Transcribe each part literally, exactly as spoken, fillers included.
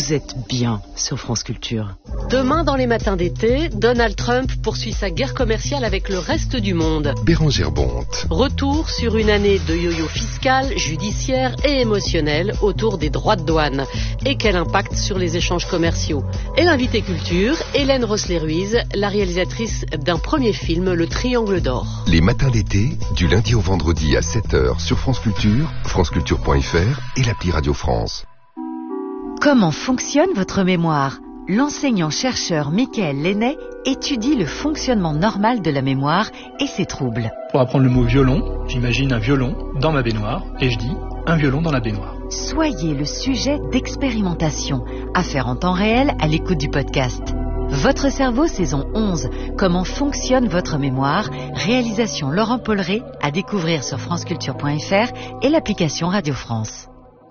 Vous êtes bien sur France Culture. Demain, dans les matins d'été, Donald Trump poursuit sa guerre commerciale avec le reste du monde. Bérangère Bonte. Retour sur une année de yo-yo fiscal, judiciaire et émotionnel autour des droits de douane. Et quel impact sur les échanges commerciaux. Et l'invité culture, Hélène Rossler-Ruiz, la réalisatrice d'un premier film, Le Triangle d'Or. Les matins d'été, du lundi au vendredi à sept heures sur France Culture, franceculture point f r et l'appli Radio France. Comment fonctionne votre mémoire ? L'enseignant-chercheur Mickaël Lenné étudie le fonctionnement normal de la mémoire et ses troubles. Pour apprendre le mot violon, j'imagine un violon dans ma baignoire et je dis un violon dans la baignoire. Soyez le sujet d'expérimentation, à faire en temps réel à l'écoute du podcast. Votre cerveau, saison onze. Comment fonctionne votre mémoire ? Réalisation Laurent Polleret, à découvrir sur franceculture point f r et l'application Radio France.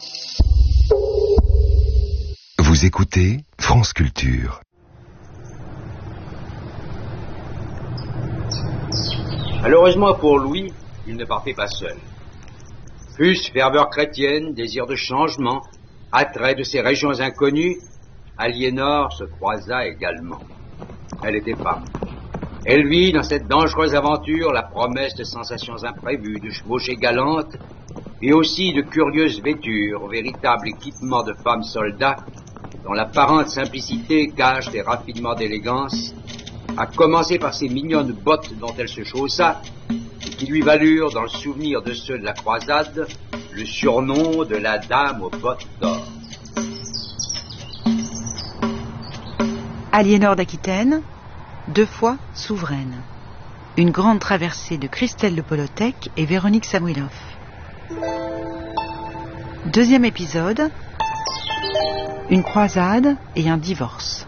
Vous écoutez France Culture. Malheureusement pour Louis, il ne partait pas seul. Plus ferveur chrétienne, désir de changement, attrait de ces régions inconnues, Aliénor se croisa également. Elle était femme. Elle vit dans cette dangereuse aventure la promesse de sensations imprévues, de chevauchées galantes et aussi de curieuses vêtures, véritable équipement de femmes soldats dont l'apparente simplicité cache des raffinements d'élégance, à commencer par ces mignonnes bottes dont elle se chaussa, et qui lui valurent, dans le souvenir de ceux de la croisade, le surnom de la dame aux bottes d'or. Aliénor d'Aquitaine, deux fois souveraine. Une grande traversée de Christelle de Polotec et Véronique Samuilov. Deuxième épisode, une croisade et un divorce.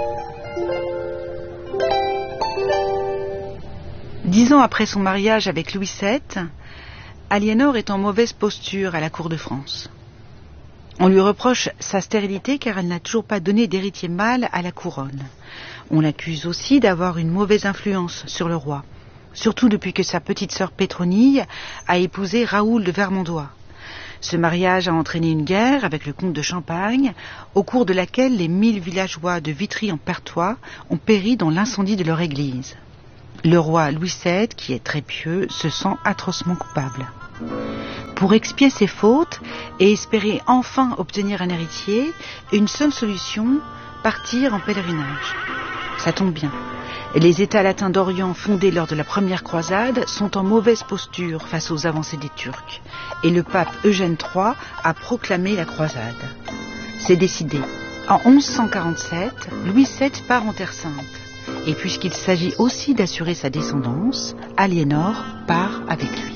Dix ans après son mariage avec Louis sept, Aliénor est en mauvaise posture à la cour de France. On lui reproche sa stérilité car elle n'a toujours pas donné d'héritier mâle à la couronne. On l'accuse aussi d'avoir une mauvaise influence sur le roi, surtout depuis que sa petite sœur Pétronille a épousé Raoul de Vermandois. Ce mariage a entraîné une guerre avec le comte de Champagne, au cours de laquelle les mille villageois de Vitry-en-Perthois ont péri dans l'incendie de leur église. Le roi Louis sept, qui est très pieux, se sent atrocement coupable. Pour expier ses fautes et espérer enfin obtenir un héritier, une seule solution, partir en pèlerinage. Ça tombe bien. Les États latins d'Orient fondés lors de la première croisade sont en mauvaise posture face aux avancées des Turcs. Et le pape Eugène trois a proclamé la croisade. C'est décidé. En onze cent quarante-sept, Louis sept part en Terre Sainte. Et puisqu'il s'agit aussi d'assurer sa descendance, Aliénor part avec lui.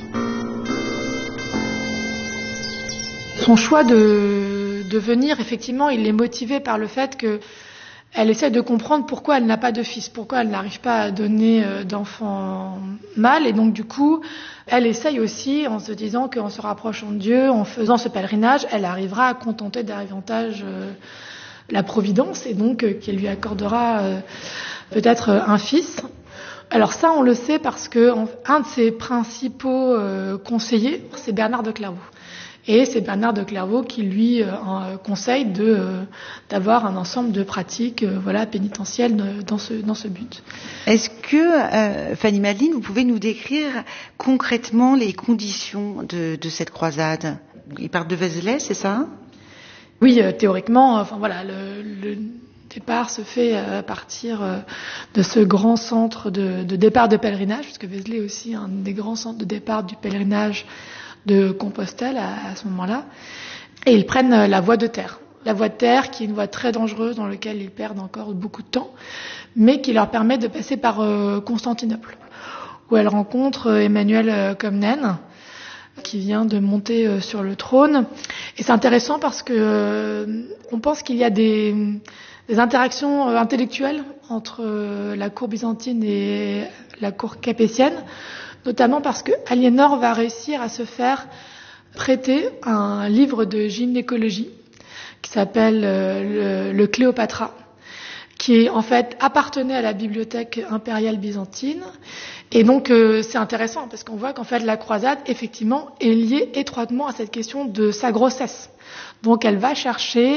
Son choix de, de venir, effectivement, il est motivé par le fait que elle essaie de comprendre pourquoi elle n'a pas de fils, pourquoi elle n'arrive pas à donner d'enfants mâles. Et donc, du coup, elle essaye aussi, en se disant qu'en se rapprochant de Dieu, en faisant ce pèlerinage, elle arrivera à contenter davantage euh, la providence et donc euh, qu'elle lui accordera euh, peut-être un fils. Alors ça, on le sait parce que un de ses principaux euh, conseillers, c'est Bernard de Clairvaux. Et c'est Bernard de Clairvaux qui lui euh, conseille de, euh, d'avoir un ensemble de pratiques euh, voilà, pénitentielles de, dans, ce, dans ce but. Est-ce que, euh, Fanny Madeline, vous pouvez nous décrire concrètement les conditions de, de cette croisade ? Il part de Vézelay, c'est ça ? Oui, euh, théoriquement, enfin voilà, le, le départ se fait à partir euh, de ce grand centre de, de départ de pèlerinage, puisque Vézelay est aussi un des grands centres de départ du pèlerinage de Compostelle à, à ce moment-là, et ils prennent la voie de terre. La voie de terre qui est une voie très dangereuse dans laquelle ils perdent encore beaucoup de temps, mais qui leur permet de passer par euh, Constantinople, où elle rencontre euh, Emmanuel euh, Comnène, qui vient de monter euh, sur le trône. Et c'est intéressant parce que euh, on pense qu'il y a des, des interactions euh, intellectuelles entre euh, la cour byzantine et la cour capétienne, notamment parce que Aliénor va réussir à se faire prêter un livre de gynécologie qui s'appelle euh, le, le Cléopatra, qui en fait appartenait à la bibliothèque impériale byzantine. Et donc euh, c'est intéressant parce qu'on voit qu'en fait la croisade effectivement est liée étroitement à cette question de sa grossesse. Donc elle va chercher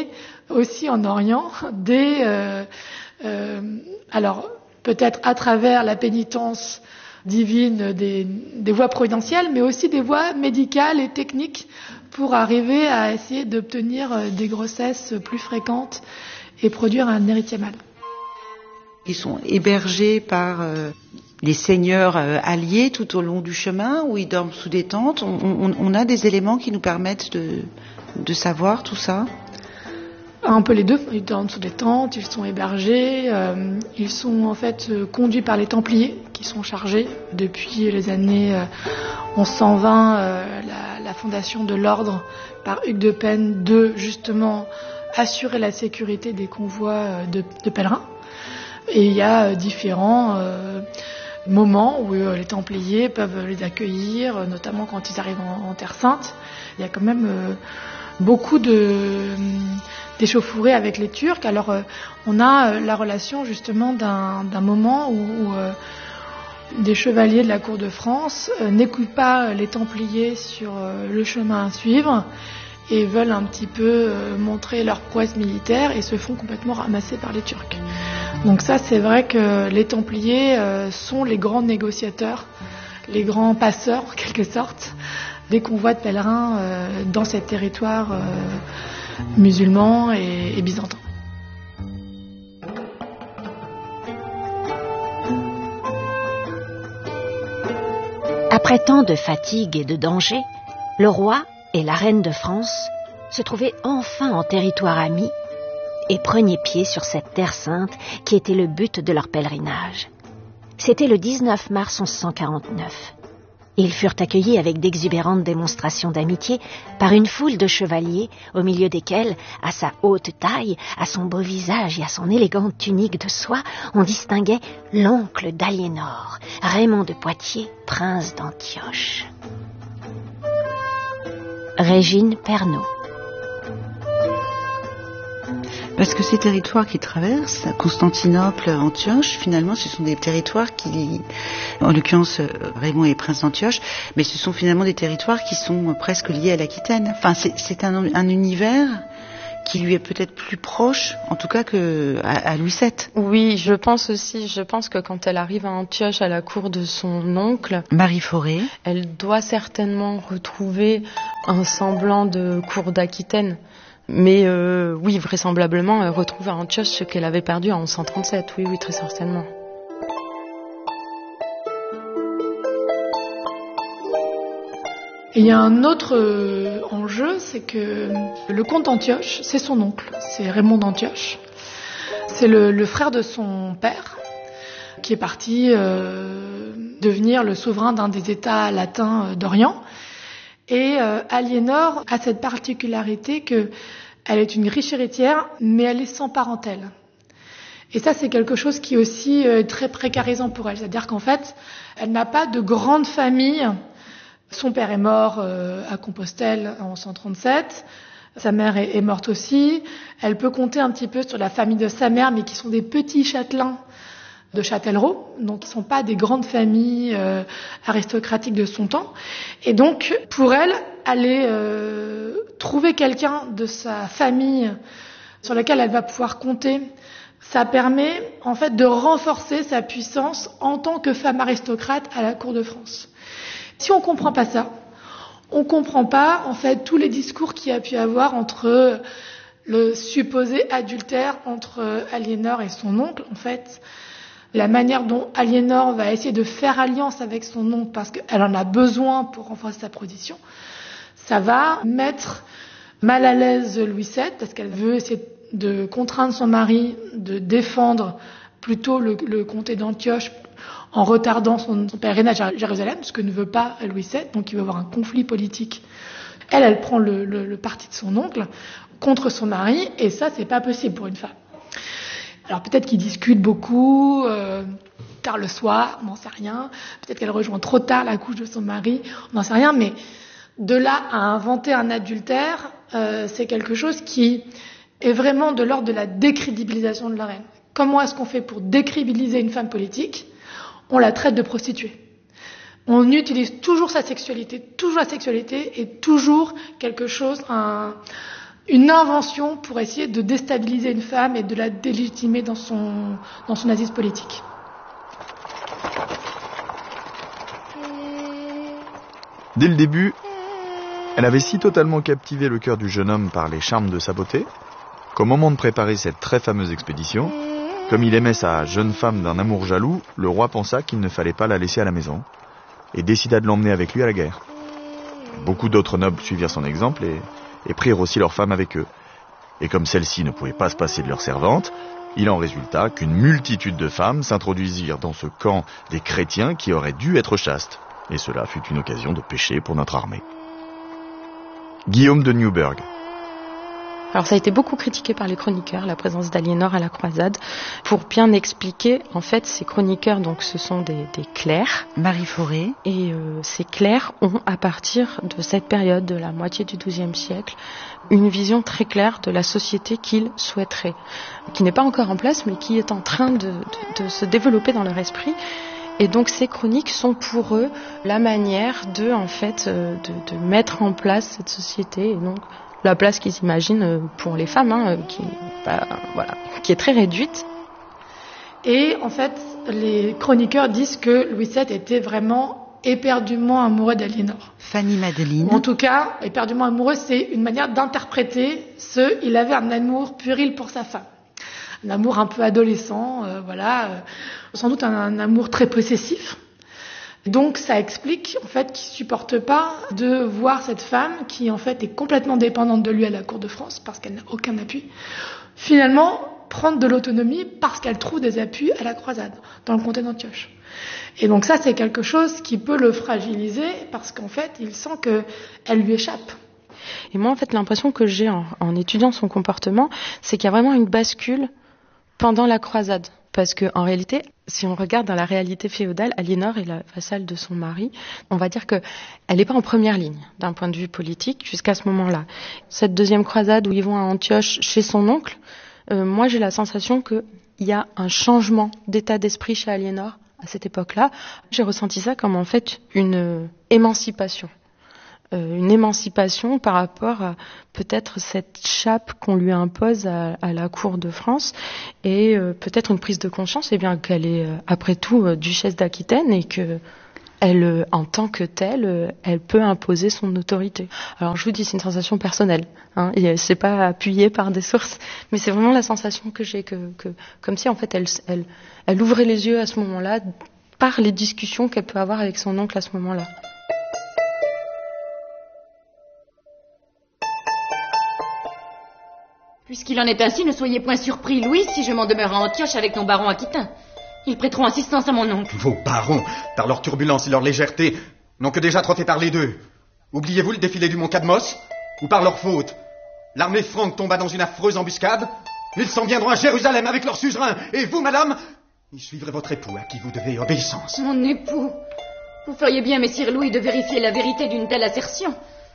aussi en Orient des... Euh, euh, alors, peut-être à travers la pénitence divine des, des voies providentielles, mais aussi des voies médicales et techniques pour arriver à essayer d'obtenir des grossesses plus fréquentes et produire un héritier mâle. Ils sont hébergés par euh, les seigneurs euh, alliés tout au long du chemin, ou ils dorment sous des tentes. On, on, on a des éléments qui nous permettent de, de savoir tout ça? Un peu les deux. Ils dorment sous des tentes, ils sont hébergés, euh, ils sont en fait euh, conduits par les Templiers qui sont chargés depuis les années euh, mille cent vingt, euh, la, la fondation de l'ordre par Hugues de Penne, de justement assurer la sécurité des convois euh, de, de pèlerins. Et il y a euh, différents euh, moments où euh, les Templiers peuvent les accueillir, euh, notamment quand ils arrivent en, en Terre Sainte. Il y a quand même euh, beaucoup de d'échauffourées avec les Turcs. Alors euh, on a euh, la relation justement d'un, d'un moment où, où euh, des chevaliers de la cour de France euh, n'écoutent pas les Templiers sur euh, le chemin à suivre et veulent un petit peu euh, montrer leur prouesse militaire et se font complètement ramasser par les Turcs. Donc ça, c'est vrai que les Templiers euh, sont les grands négociateurs, les grands passeurs en quelque sorte des convois de pèlerins euh, dans ces territoires euh, musulmans et, et byzantins. Après tant de fatigue et de danger, le roi et la reine de France se trouvaient enfin en territoire ami et prenaient pied sur cette terre sainte qui était le but de leur pèlerinage. C'était le dix-neuf mars mille cent quarante-neuf. Ils furent accueillis avec d'exubérantes démonstrations d'amitié par une foule de chevaliers, au milieu desquels, à sa haute taille, à son beau visage et à son élégante tunique de soie, on distinguait l'oncle d'Aliénor, Raymond de Poitiers, prince d'Antioche. Régine Pernaut. Parce que ces territoires qu'ils traversent, Constantinople, Antioche, finalement, ce sont des territoires qui, en l'occurrence, Raymond est prince d'Antioche, mais ce sont finalement des territoires qui sont presque liés à l'Aquitaine. Enfin, c'est, c'est un, un univers qui lui est peut-être plus proche, en tout cas, que à, à Louis sept. Oui, je pense aussi. Je pense que quand elle arrive à Antioche, à la cour de son oncle, Marie Forêt, elle doit certainement retrouver un semblant de cour d'Aquitaine. Mais euh, oui, vraisemblablement, elle retrouve à Antioche ce qu'elle avait perdu en mille cent trente-sept. Oui, oui, très certainement. Et il y a un autre euh, enjeu, c'est que le comte d'Antioche, c'est son oncle, c'est Raymond d'Antioche. C'est le, le frère de son père, qui est parti euh, devenir le souverain d'un des États latins d'Orient. Et euh, Aliénor a cette particularité que elle est une riche héritière, mais elle est sans parentèle. Et ça, c'est quelque chose qui est aussi euh, très précarisant pour elle. C'est-à-dire qu'en fait, elle n'a pas de grande famille. Son père est mort euh, à Compostelle en cent trente-sept. Sa mère est, est morte aussi. Elle peut compter un petit peu sur la famille de sa mère, mais qui sont des petits châtelains de Châtellerault, donc qui ne sont pas des grandes familles euh, aristocratiques de son temps. Et donc, pour elle, aller euh, trouver quelqu'un de sa famille sur lequel elle va pouvoir compter, ça permet en fait de renforcer sa puissance en tant que femme aristocrate à la cour de France. Si on comprend pas ça, on comprend pas en fait tous les discours qu'il y a pu avoir entre le supposé adultère entre Aliénor et son oncle. En fait, la manière dont Aliénor va essayer de faire alliance avec son oncle parce qu'elle en a besoin pour renforcer sa position, ça va mettre mal à l'aise Louis sept parce qu'elle veut essayer de contraindre son mari de défendre plutôt le, le comté d'Antioche en retardant son, son pèlerinage à Jérusalem, ce que ne veut pas Louis sept, donc il va y avoir un conflit politique. Elle, elle prend le, le, le parti de son oncle contre son mari, et ça, c'est pas possible pour une femme. Alors peut-être qu'ils discutent beaucoup, euh, tard le soir, on n'en sait rien. Peut-être qu'elle rejoint trop tard la couche de son mari, on n'en sait rien. Mais de là à inventer un adultère, euh, c'est quelque chose qui est vraiment de l'ordre de la décrédibilisation de la reine. Comment est-ce qu'on fait pour décrédibiliser une femme politique ? On la traite de prostituée. On utilise toujours sa sexualité, toujours la sexualité est toujours quelque chose, un, une invention pour essayer de déstabiliser une femme et de la délégitimer dans son, dans son assise politique. Dès le début, elle avait si totalement captivé le cœur du jeune homme par les charmes de sa beauté, qu'au moment de préparer cette très fameuse expédition, comme il aimait sa jeune femme d'un amour jaloux, le roi pensa qu'il ne fallait pas la laisser à la maison, et décida de l'emmener avec lui à la guerre. Beaucoup d'autres nobles suivirent son exemple et, et prirent aussi leurs femmes avec eux. Et comme celles-ci ne pouvaient pas se passer de leurs servantes, il en résulta qu'une multitude de femmes s'introduisirent dans ce camp des chrétiens qui auraient dû être chastes. Et cela fut une occasion de pécher pour notre armée. Guillaume de Newburgh. Alors ça a été beaucoup critiqué par les chroniqueurs, la présence d'Aliénor à la croisade, pour bien expliquer, en fait, ces chroniqueurs, donc ce sont des, des clercs. Marie Fauré. Et euh, ces clercs ont, à partir de cette période, de la moitié du douzième siècle, une vision très claire de la société qu'ils souhaiteraient, qui n'est pas encore en place, mais qui est en train de, de, de se développer dans leur esprit. Et donc ces chroniques sont pour eux la manière de, en fait, de, de mettre en place cette société, et donc la place qu'ils imaginent pour les femmes, hein, qui, bah, voilà, qui est très réduite. Et en fait, les chroniqueurs disent que Louis sept était vraiment éperdument amoureux d'Aliénor. Fanny Madeleine. En tout cas, éperdument amoureux, c'est une manière d'interpréter ce. Il avait un amour puéril pour sa femme. Un amour un peu adolescent, euh, voilà, euh, sans doute un, un amour très possessif. Donc ça explique en fait qu'il supporte pas de voir cette femme qui en fait est complètement dépendante de lui à la cour de France parce qu'elle n'a aucun appui, finalement prendre de l'autonomie parce qu'elle trouve des appuis à la croisade dans le comté d'Antioche. Et donc ça c'est quelque chose qui peut le fragiliser parce qu'en fait il sent que elle lui échappe. Et moi en fait l'impression que j'ai en, en étudiant son comportement, c'est qu'il y a vraiment une bascule pendant la croisade. Parce que en réalité, si on regarde dans la réalité féodale, Aliénor est la vassale de son mari. On va dire que elle n'est pas en première ligne d'un point de vue politique jusqu'à ce moment-là. Cette deuxième croisade où ils vont à Antioche chez son oncle, euh, moi j'ai la sensation qu'il y a un changement d'état d'esprit chez Aliénor à cette époque-là. J'ai ressenti ça comme en fait une euh, émancipation. Euh, une émancipation par rapport à peut-être cette chape qu'on lui impose à, à la cour de France et euh, peut-être une prise de conscience eh bien qu'elle est euh, après tout euh, duchesse d'Aquitaine et que elle, euh, en tant que telle, euh, elle peut imposer son autorité. Alors je vous dis, c'est une sensation personnelle, hein, et c'est pas appuyé par des sources, mais c'est vraiment la sensation que j'ai, que, que comme si en fait elle, elle, elle ouvrait les yeux à ce moment-là par les discussions qu'elle peut avoir avec son oncle à ce moment-là. Puisqu'il en est ainsi, ne soyez point surpris, Louis, si je m'en demeure à Antioche avec nos barons aquitain. Ils prêteront assistance à mon oncle. Vos barons, par leur turbulence et leur légèreté, n'ont que déjà trop fait parler d'eux. Oubliez-vous le défilé du mont Cadmos? Ou par leur faute, l'armée franque tomba dans une affreuse embuscade? Ils s'en viendront à Jérusalem avec leur suzerain. Et vous, madame, y suivrez votre époux à qui vous devez obéissance. Mon époux? Vous feriez bien, messire Louis, de vérifier la vérité d'une telle assertion.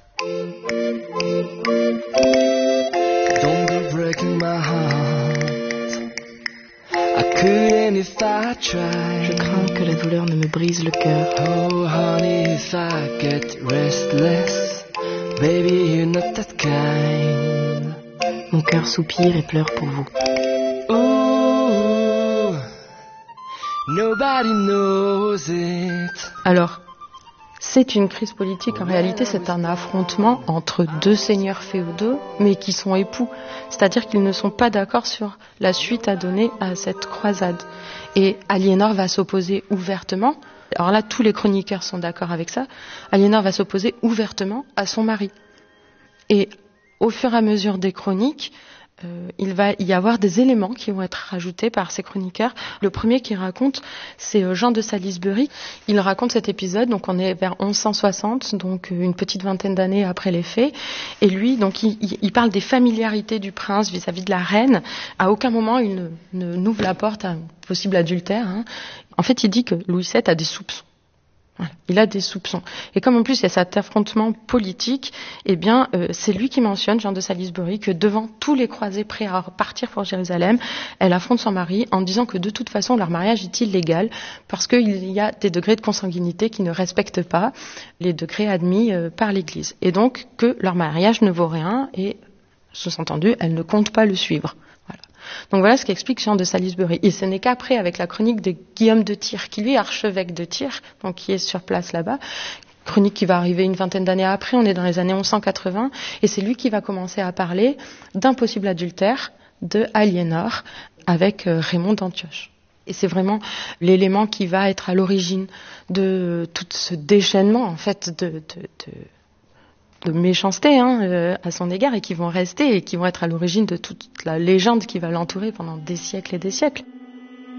Don't go breaking my heart. I couldn't if I tried. Je crains que la douleur ne me brise le cœur. Oh honey, if I get restless, baby you're not that kind. Mon cœur soupire et pleure pour vous. Ooh, nobody knows it. Alors, c'est une crise politique, en réalité c'est un affrontement entre deux seigneurs féodaux, mais qui sont époux. C'est-à-dire qu'ils ne sont pas d'accord sur la suite à donner à cette croisade. Et Aliénor va s'opposer ouvertement, alors là tous les chroniqueurs sont d'accord avec ça, Aliénor va s'opposer ouvertement à son mari. Et au fur et à mesure des chroniques, Euh, il va y avoir des éléments qui vont être rajoutés par ces chroniqueurs. Le premier qui raconte, c'est euh, Jean de Salisbury. Il raconte cet épisode, donc on est vers onze cent soixante, donc euh, une petite vingtaine d'années après les faits. Et lui, donc il, il parle des familiarités du prince vis-à-vis de la reine. À aucun moment il ne, ne n'ouvre la porte à un possible adultère, hein. En fait, il dit que Louis sept a des soupçons. Voilà. Il a des soupçons. Et comme en plus il y a cet affrontement politique, eh bien, euh, c'est lui qui mentionne, Jean de Salisbury, que devant tous les croisés prêts à partir pour Jérusalem, elle affronte son mari en disant que de toute façon leur mariage est illégal parce qu'il y a des degrés de consanguinité qui ne respectent pas les degrés admis euh, par l'Église. Et donc que leur mariage ne vaut rien et Sous-entendu, elle ne compte pas le suivre. Voilà. Donc voilà ce qui explique Jean de Salisbury. Et ce n'est qu'après, avec la chronique de Guillaume de Tyr, qui lui est archevêque de Tyr, donc qui est sur place là-bas, chronique qui va arriver une vingtaine d'années après, on est dans les années onze cent quatre-vingts, et c'est lui qui va commencer à parler d'un possible adultère de Aliénor avec euh, Raymond d'Antioche. Et c'est vraiment l'élément qui va être à l'origine de tout ce déchaînement, en fait, de... de, de de méchanceté hein, euh, à son égard et qui vont rester et qui vont être à l'origine de toute la légende qui va l'entourer pendant des siècles et des siècles.